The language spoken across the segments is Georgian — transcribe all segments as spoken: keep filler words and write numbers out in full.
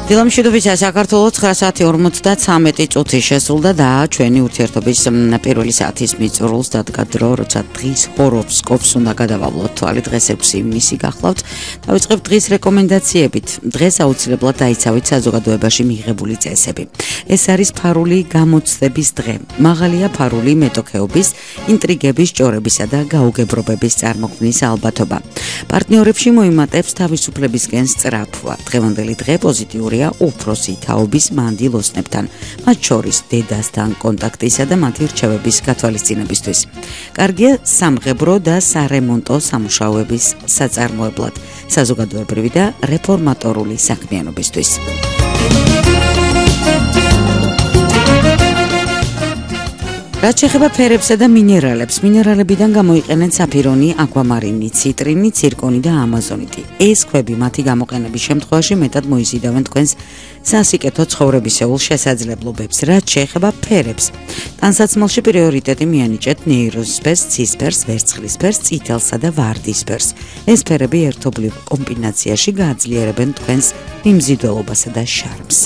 დილამშვიდობისა საქართველოს ცხრა საათი ორმოცდათვრამეტი წუთი შესრულდა და ჩვენი ურთიერთობის პირველი საათის მიწურულს დადგა დრო, როცა დღის ჰოროსკოპს უნდა გადავავლოთ თვალი. დღეს ექვსი ივნისი გახლავთ. დავიწყებთ დღის რეკომენდაციებით. დღეს აუცილებლად დაიცავით საზოგადოებაში მიღებული წესები. ეს არის ფარული გამოცდების დღე. მაღალია ფარული მეტოქეობის, ინტრიგების, ჭორებისა და გაუგებრობების წარმოქმნის ალბათობა. პარტნიორებში მოიმატებს თავისუფლებისკენ სწრაფვა. დღევანდელი დღე პოზიტიური უფროსი თაობის მანდილ ოსნებთან, მათ შორის დედასთან კონტაქტისა და მათი რჩევების გათვალისწინებისთვის. კარგია სამღებრო და სარემონტო სამუშაოების საწარმოებლად, საზოგადოებრივი და რეფორმატორული საქმიანობისთვის. რაც შეეხება ფერებსა და მინერალებს, მინერალებიდან გამოიყენენ საფირონი, აკვამარინი, ციტრინი, ცირკონი და ამაზონიტი. ეს ქვები მათი გამოყენების შემთხვევაში მეტად მოიზიდავენ თქვენს სასიკეთო ცხოვრებისეულ შესაძლებლობებს. რაც შეეხება ფერებს, ტანსაცმელში პრიორიტეტი მიანიჭეთ ნეიროსფერს, ცისფერს, ვერცხლისფერს, წითელსა და ვარდისფერს. ეს ფერები ერთობლივ კომბინაციაში გააძლიერებენ თქვენს მიმზიდველობასა და შარმს.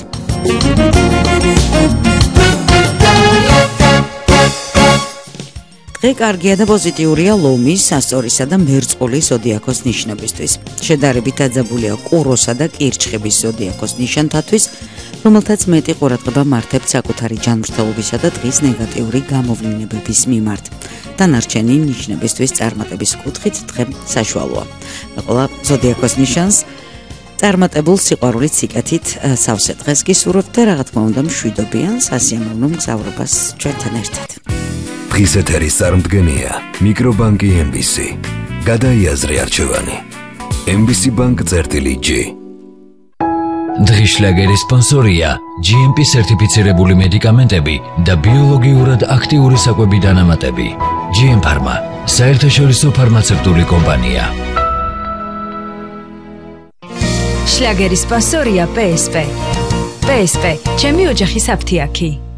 დღე კარგია და პოზიტიურია ლომის, სასწორისა და მერწყულის ზოდიაქოს ნიშნებისთვის. შედარებით აძაბულია კუროსა და კირჩხიბის ზოდიაქოს ნიშანთათვის, რომელთაც მეტი ყურადღება მართებთ საკუთარი ჯანმრთელობისა და დღის ნეგატიური გამოვლინებების მიმართ. დანარჩენი ნიშნებისთვის წარმატების კუთხით დღე საშუალოა. ყველა ზოდიაქოს ნიშანს წარმატებულ სიყვარულით სიკეთით სავსე დღეს გისურვებთ და რა თქმა უნდა მშვიდობიან სასიამოვნო მგზავრობას ჩვენთან ერთად. დღის ეთერის წარმდგენია მიკრობანკი ემ ბი სი. გადაიაზრე არჩევანი. ემ ბი სი ბანკ წერტილი ჯი. დღის შლაგერის სპონსორია ჯი ემ პი სერტიფიცირებული მედიკამენტები და ბიოლოგიურად აქტიური საკვები დანამატები. ჯი ემ ფარმა, საერთაშორისო ფარმაცევტული კომპანია. შლაგერის სპონსორია პე ეს პე. პე ეს პე, ჩემი ოჯახის აფთიაქი.